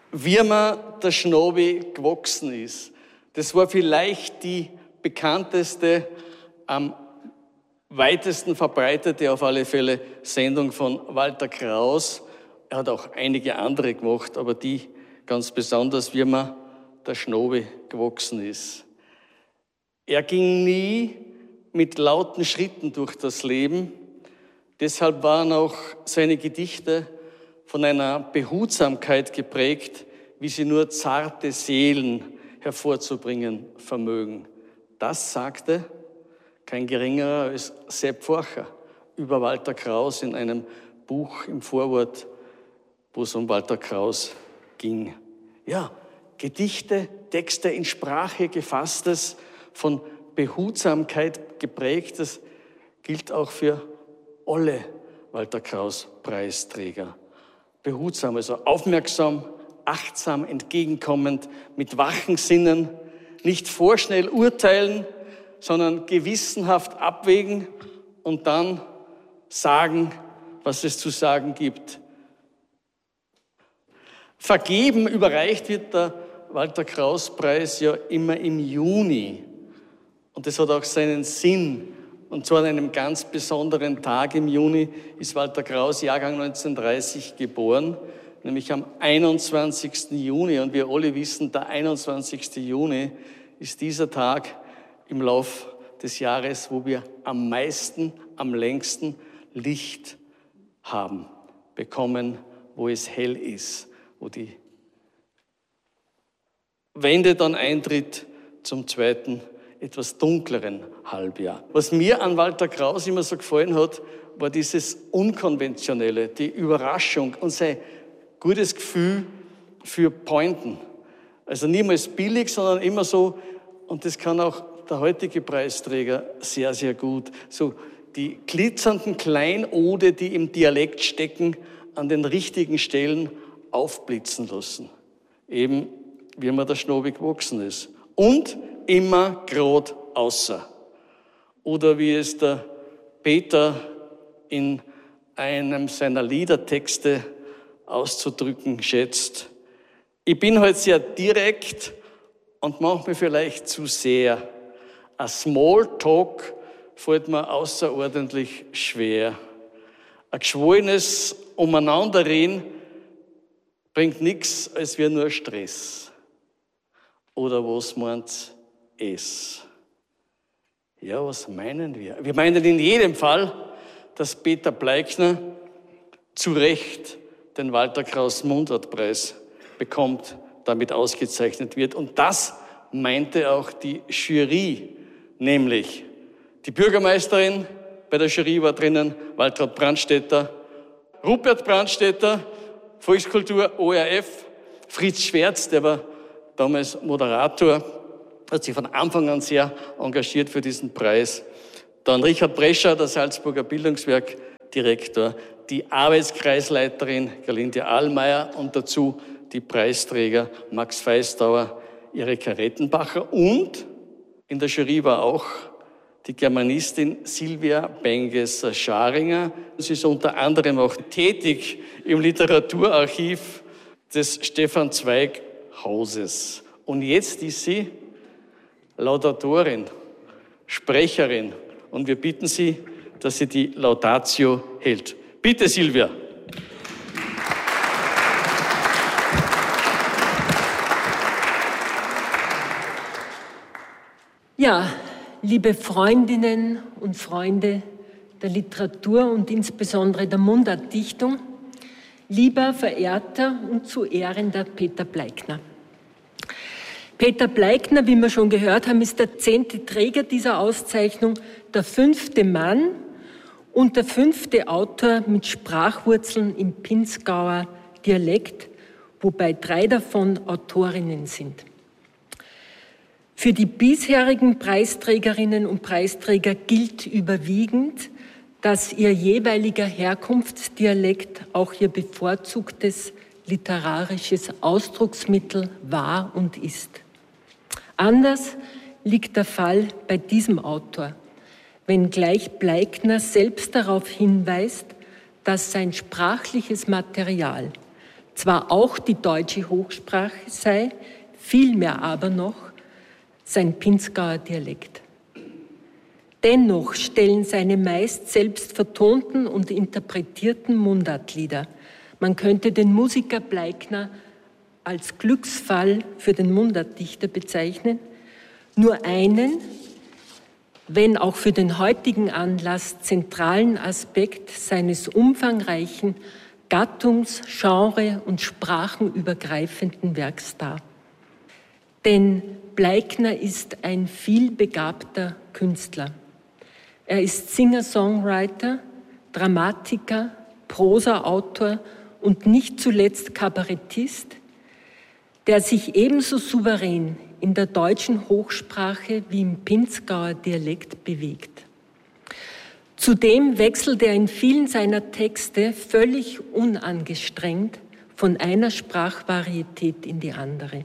wie mir der Schnobi gewachsen ist. Das war vielleicht die bekannteste, am weitesten verbreitete auf alle Fälle Sendung von Walter Kraus. Er hat auch einige andere gemacht, aber die ganz besonders, wie mir der Schnobi gewachsen ist. Er ging nie mit lauten Schritten durch das Leben. Deshalb waren auch seine Gedichte von einer Behutsamkeit geprägt, wie sie nur zarte Seelen hervorzubringen vermögen. Das sagte kein geringerer als Sepp Forcher über Walter Kraus in einem Buch im Vorwort, wo es um Walter Kraus ging. Ja, Gedichte, Texte in Sprache gefasstes, von Behutsamkeit geprägtes, gilt auch für alle Walter Kraus Preisträger. Behutsam, also aufmerksam, achtsam, entgegenkommend, mit wachen Sinnen, nicht vorschnell urteilen, sondern gewissenhaft abwägen und dann sagen, was es zu sagen gibt. Vergeben überreicht wird der Walter Kraus Preis ja immer im Juni. Und das hat auch seinen Sinn. Und zwar an einem ganz besonderen Tag im Juni ist Walter Kraus, Jahrgang 1930, geboren, nämlich am 21. Juni. Und wir alle wissen, der 21. Juni ist dieser Tag im Lauf des Jahres, wo wir am meisten, am längsten Licht haben, bekommen, wo es hell ist, wo die Wende dann eintritt zum zweiten, etwas dunkleren Halbjahr. Was mir an Walter Kraus immer so gefallen hat, war dieses Unkonventionelle, die Überraschung und sein gutes Gefühl für Pointen. Also niemals billig, sondern immer so, und das kann auch der heutige Preisträger sehr, sehr gut. So die glitzernden Kleinode, die im Dialekt stecken, an den richtigen Stellen aufblitzen lassen. Eben, wie mir der Schnobi gewachsen ist. Und immer grad außer. Oder wie es der Peter in einem seiner Liedertexte auszudrücken schätzt. Ich bin halt sehr direkt und manchmal vielleicht zu sehr. Ein Smalltalk fällt mir außerordentlich schwer. Ein geschwollenes Umeinanderreden bringt nichts als wir nur Stress. Oder was meint es? Ja, was meinen wir? Wir meinen in jedem Fall, dass Peter Bleikner zu Recht den Walter Kraus Mundartpreis bekommt, damit ausgezeichnet wird. Und das meinte auch die Jury, nämlich die Bürgermeisterin, bei der Jury war drinnen Waltraud Brandstätter, Rupert Brandstätter, Volkskultur, ORF, Fritz Schwerz, der war damals Moderator, hat sich von Anfang an sehr engagiert für diesen Preis. Dann Richard Brescher, der Salzburger Bildungswerkdirektor, die Arbeitskreisleiterin Galinde Ahlmeier und dazu die Preisträger Max Feistauer, Erika Rettenbacher und in der Jury war auch die Germanistin Silvia Benges-Scharinger. Sie ist unter anderem auch tätig im Literaturarchiv des Stefan Zweig Hauses. Und jetzt ist sie Laudatorin, Sprecherin. Und wir bitten Sie, dass sie die Laudatio hält. Bitte, Silvia. Ja, liebe Freundinnen und Freunde der Literatur und insbesondere der Mundartdichtung, lieber, verehrter und zu ehrender Peter Bleikner. Peter Bleikner, wie wir schon gehört haben, ist der 10. Träger dieser Auszeichnung, der 5. Mann und der 5. Autor mit Sprachwurzeln im Pinzgauer Dialekt, wobei 3 davon Autorinnen sind. Für die bisherigen Preisträgerinnen und Preisträger gilt überwiegend, dass ihr jeweiliger Herkunftsdialekt auch ihr bevorzugtes literarisches Ausdrucksmittel war und ist. Anders liegt der Fall bei diesem Autor, wenngleich Bleikner selbst darauf hinweist, dass sein sprachliches Material zwar auch die deutsche Hochsprache sei, vielmehr aber noch sein Pinzgauer Dialekt. Dennoch stellen seine meist selbst vertonten und interpretierten Mundartlieder, man könnte den Musiker Bleikner als Glücksfall für den Mundartdichter bezeichnen, nur einen, wenn auch für den heutigen Anlass zentralen Aspekt seines umfangreichen, gattungs-, genre- und sprachenübergreifenden Werks dar. Denn Bleikner ist ein vielbegabter Künstler. Er ist Singer-Songwriter, Dramatiker, Prosaautor und nicht zuletzt Kabarettist, der sich ebenso souverän in der deutschen Hochsprache wie im Pinzgauer Dialekt bewegt. Zudem wechselt er in vielen seiner Texte völlig unangestrengt von einer Sprachvarietät in die andere.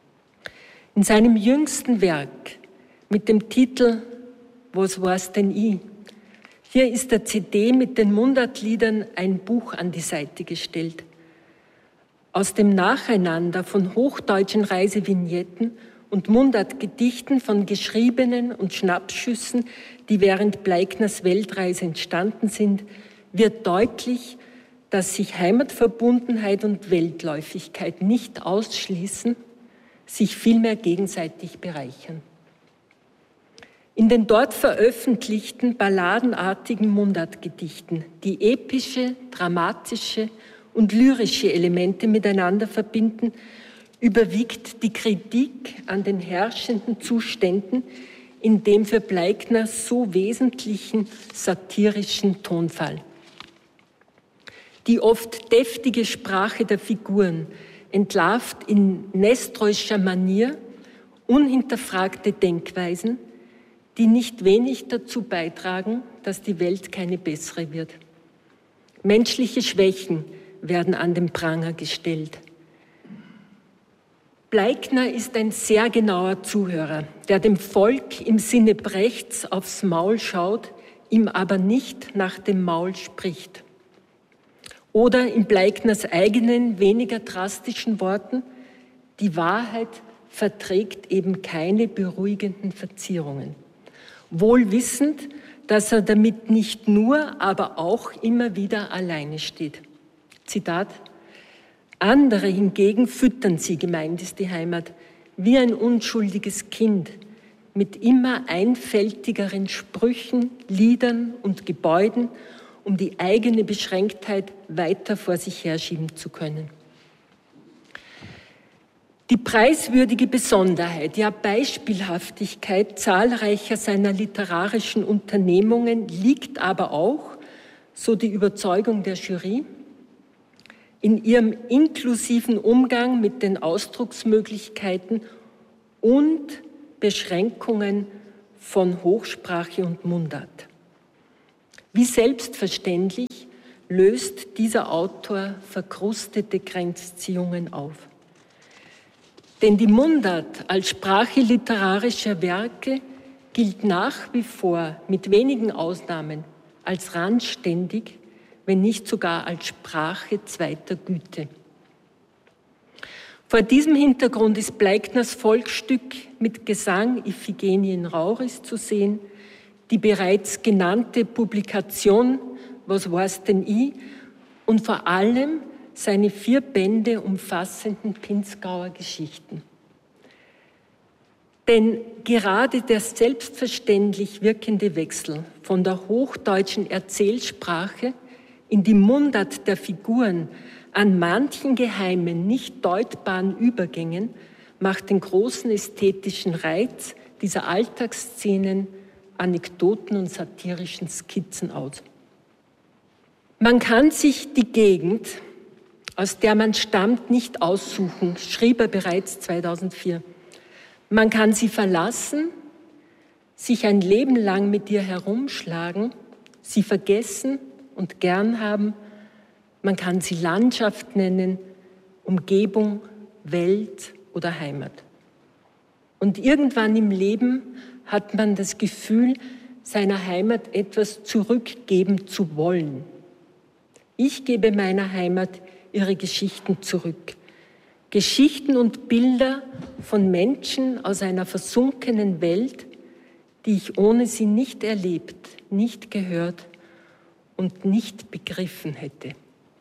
In seinem jüngsten Werk mit dem Titel »Was war's denn i?« hier ist der CD mit den Mundartliedern ein Buch an die Seite gestellt. Aus dem Nacheinander von hochdeutschen Reisevignetten und Mundartgedichten von geschriebenen und Schnappschüssen, die während Bleikners Weltreise entstanden sind, wird deutlich, dass sich Heimatverbundenheit und Weltläufigkeit nicht ausschließen, sich vielmehr gegenseitig bereichern. In den dort veröffentlichten balladenartigen Mundartgedichten, die epische, dramatische und lyrische Elemente miteinander verbinden, überwiegt die Kritik an den herrschenden Zuständen in dem für Bleikner so wesentlichen satirischen Tonfall. Die oft deftige Sprache der Figuren entlarvt in nestroischer Manier unhinterfragte Denkweisen, die nicht wenig dazu beitragen, dass die Welt keine bessere wird. Menschliche Schwächen werden an den Pranger gestellt. Bleikner ist ein sehr genauer Zuhörer, der dem Volk im Sinne Brechts aufs Maul schaut, ihm aber nicht nach dem Maul spricht. Oder in Bleikners eigenen, weniger drastischen Worten, die Wahrheit verträgt eben keine beruhigenden Verzierungen. Wohl wissend, dass er damit nicht nur, aber auch immer wieder alleine steht. Zitat: Andere hingegen füttern sie, gemeint ist die Heimat, wie ein unschuldiges Kind, mit immer einfältigeren Sprüchen, Liedern und Gebäuden, um die eigene Beschränktheit weiter vor sich herschieben zu können. Die preiswürdige Besonderheit, ja Beispielhaftigkeit zahlreicher seiner literarischen Unternehmungen liegt aber auch, so die Überzeugung der Jury, in ihrem inklusiven Umgang mit den Ausdrucksmöglichkeiten und Beschränkungen von Hochsprache und Mundart. Wie selbstverständlich löst dieser Autor verkrustete Grenzziehungen auf. Denn die Mundart als Sprache literarischer Werke gilt nach wie vor mit wenigen Ausnahmen als randständig, wenn nicht sogar als Sprache zweiter Güte. Vor diesem Hintergrund ist Bleikners Volksstück mit Gesang Iphigenie in Rauris zu sehen, die bereits genannte Publikation Was war's denn i? Und vor allem seine 4 Bände umfassenden Pinzgauer Geschichten. Denn gerade der selbstverständlich wirkende Wechsel von der hochdeutschen Erzählsprache in die Mundart der Figuren an manchen geheimen, nicht deutbaren Übergängen macht den großen ästhetischen Reiz dieser Alltagsszenen, Anekdoten und satirischen Skizzen aus. Man kann sich die Gegend, aus der man stammt, nicht aussuchen, schrieb er bereits 2004. Man kann sie verlassen, sich ein Leben lang mit ihr herumschlagen, sie vergessen und gern haben. Man kann sie Landschaft nennen, Umgebung, Welt oder Heimat. Und irgendwann im Leben hat man das Gefühl, seiner Heimat etwas zurückgeben zu wollen. Ich gebe meiner Heimat ihre Geschichten zurück. Geschichten und Bilder von Menschen aus einer versunkenen Welt, die ich ohne sie nicht erlebt, nicht gehört und nicht begriffen hätte.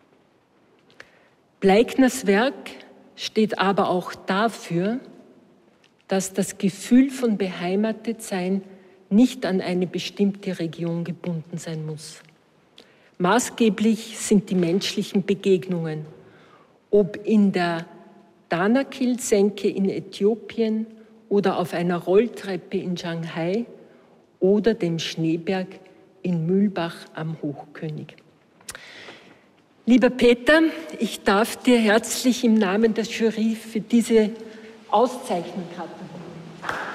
Bleikners Werk steht aber auch dafür, dass das Gefühl von Beheimatetsein nicht an eine bestimmte Region gebunden sein muss. Maßgeblich sind die menschlichen Begegnungen, ob in der Danakil-Senke in Äthiopien oder auf einer Rolltreppe in Shanghai oder dem Schneeberg in Mühlbach am Hochkönig. Lieber Peter, ich darf dir herzlich im Namen der Jury für diese Auszeichnung gratulieren.